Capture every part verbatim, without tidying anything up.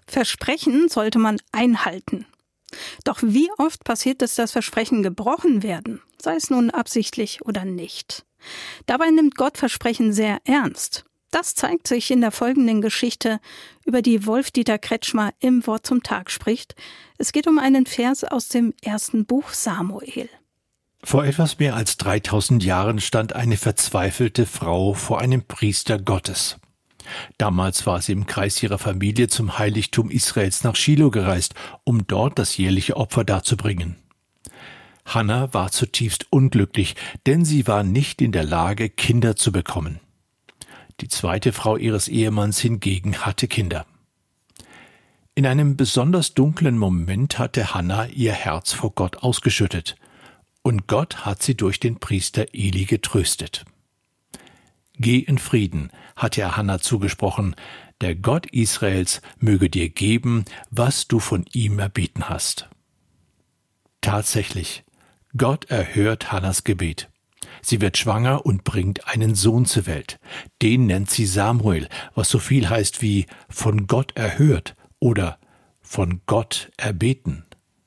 Versprechen sollte man einhalten. Doch wie oft passiert es, dass Versprechen gebrochen werden, sei es nun absichtlich oder nicht? Dabei nimmt Gott Versprechen sehr ernst. Das zeigt sich in der folgenden Geschichte, über die Wolf-Dieter Kretschmer im Wort zum Tag spricht. Es geht um einen Vers aus dem ersten Buch Samuel. Vor etwas mehr als dreitausend Jahren stand eine verzweifelte Frau vor einem Priester Gottes. Damals war sie im Kreis ihrer Familie zum Heiligtum Israels nach Schilo gereist, um dort das jährliche Opfer darzubringen. Hannah war zutiefst unglücklich, denn sie war nicht in der Lage, Kinder zu bekommen. Die zweite Frau ihres Ehemanns hingegen hatte Kinder. In einem besonders dunklen Moment hatte Hannah ihr Herz vor Gott ausgeschüttet, und Gott hat sie durch den Priester Eli getröstet. Geh in Frieden, hatte er Hannah zugesprochen, der Gott Israels möge dir geben, was du von ihm erbeten hast. Tatsächlich, Gott erhört Hannahs Gebet. Sie wird schwanger und bringt einen Sohn zur Welt. Den nennt sie Samuel, was so viel heißt wie von Gott erhört oder von Gott erbeten.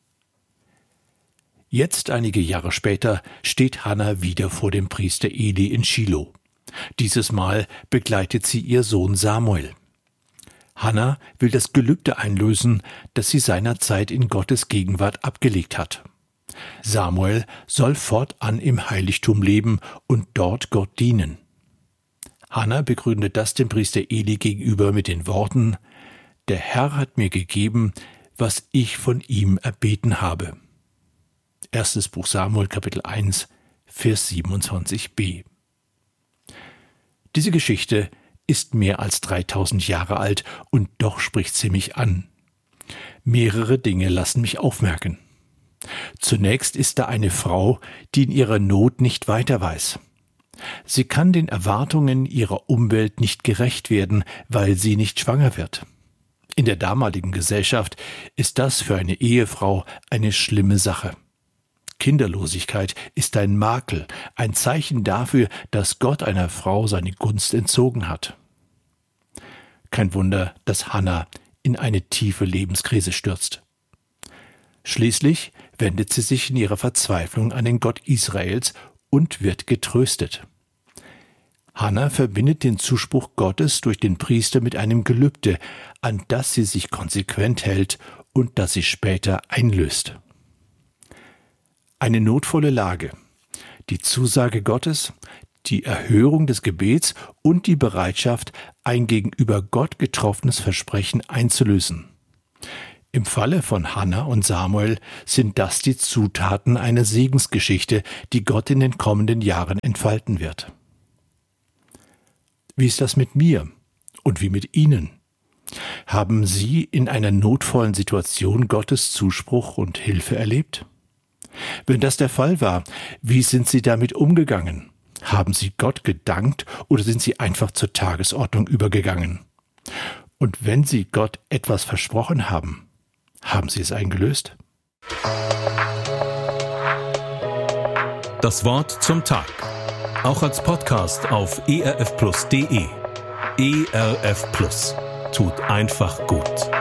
Jetzt, einige Jahre später, steht Hannah wieder vor dem Priester Eli in Schilo. Dieses Mal begleitet sie ihr Sohn Samuel. Hannah will das Gelübde einlösen, das sie seinerzeit in Gottes Gegenwart abgelegt hat. Samuel soll fortan im Heiligtum leben und dort Gott dienen. Hannah begründet das dem Priester Eli gegenüber mit den Worten: Der Herr hat mir gegeben, was ich von ihm erbeten habe. Erstes Buch Samuel, Kapitel eins, Vers siebenundzwanzig b. Diese Geschichte ist mehr als dreitausend Jahre alt und doch spricht sie mich an. Mehrere Dinge lassen mich aufmerken. Zunächst ist da eine Frau, die in ihrer Not nicht weiter weiß. Sie kann den Erwartungen ihrer Umwelt nicht gerecht werden, weil sie nicht schwanger wird. In der damaligen Gesellschaft ist das für eine Ehefrau eine schlimme Sache. Kinderlosigkeit ist ein Makel, ein Zeichen dafür, dass Gott einer Frau seine Gunst entzogen hat. Kein Wunder, dass Hannah in eine tiefe Lebenskrise stürzt. Schließlich wendet sie sich in ihrer Verzweiflung an den Gott Israels und wird getröstet. Hannah verbindet den Zuspruch Gottes durch den Priester mit einem Gelübde, an das sie sich konsequent hält und das sie später einlöst. Eine notvolle Lage, die Zusage Gottes, die Erhörung des Gebets und die Bereitschaft, ein gegenüber Gott getroffenes Versprechen einzulösen. Im Falle von Hannah und Samuel sind das die Zutaten einer Segensgeschichte, die Gott in den kommenden Jahren entfalten wird. Wie ist das mit mir und wie mit Ihnen? Haben Sie in einer notvollen Situation Gottes Zuspruch und Hilfe erlebt? Wenn das der Fall war, wie sind Sie damit umgegangen? Haben Sie Gott gedankt oder sind Sie einfach zur Tagesordnung übergegangen? Und wenn Sie Gott etwas versprochen haben, haben Sie es eingelöst? Das Wort zum Tag. Auch als Podcast auf e r f plus punkt d e. E R F Plus. Tut einfach gut.